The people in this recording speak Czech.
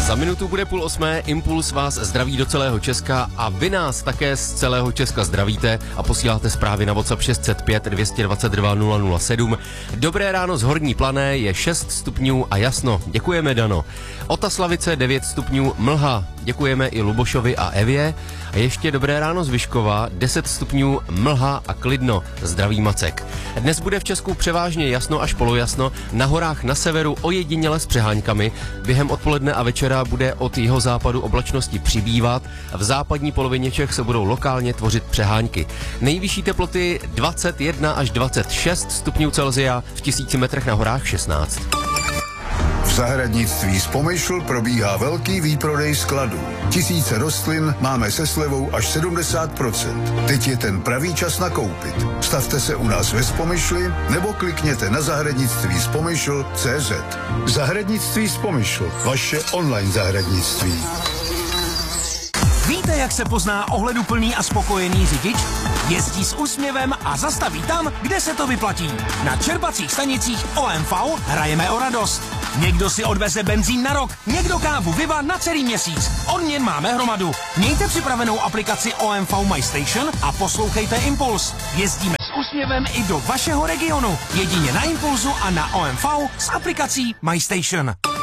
Za minutu bude 7:30, Impuls vás zdraví do celého Česka a vy nás také z celého Česka zdravíte a posíláte zprávy na WhatsApp 605 222 007. Dobré ráno z Horní Plané, je 6 stupňů a jasno. Děkujeme, Dano. Otaslavice 9 stupňů, mlha. Děkujeme i Lubošovi a Evě. A ještě dobré ráno z Vyškova, 10 stupňů, mlha a klidno. Zdraví Macek. Dnes bude v Česku převážně jasno až polojasno, na horách na severu ojediněle s přeháňkami. Během odpoledne a večera bude od jihozápadu oblačnosti přibývat. V západní polovině Čech se budou lokálně tvořit přehánky. Nejvyšší teploty 21 až 26 stupňů Celsia, v 1000 metrech na horách 16. V zahradnictví Spomyšl probíhá velký výprodej skladů. Tisíce rostlin máme se slevou až 70%. Teď je ten pravý čas nakoupit. Stavte se u nás ve Spomyšli nebo klikněte na zahradnictví-spomyšl.cz. Zahradnictví Spomyšl, vaše online zahradnictví. Víte, jak se pozná ohleduplný a spokojený řidič? Jezdí s úsměvem a zastaví tam, kde se to vyplatí. Na čerpacích stanicích OMV hrajeme o radost. Někdo si odveze benzín na rok, někdo kávu Viva na celý měsíc. Odměn máme hromadu. Mějte připravenou aplikaci OMV My Station a poslouchejte Impuls. Jezdíme s úsměvem i do vašeho regionu. Jedině na Impulzu a na OMV s aplikací My Station.